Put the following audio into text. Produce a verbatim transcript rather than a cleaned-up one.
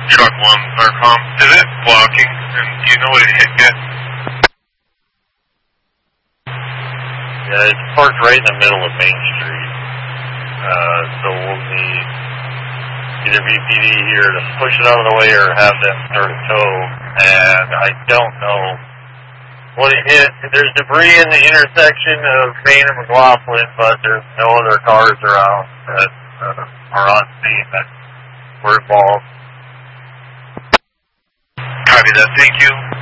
Truck one, Arcom. Is it blocking? And do you know what it hit yet? Yeah, it's parked right in the middle of Main Street. Uh, so we'll need either B P D here to push it out of the way or have them start a tow. And I don't know what it hit. There's debris in the intersection of Main and McLaughlin, but there's no other cars around that uh, are on scene that were involved. Copy that. Thank you.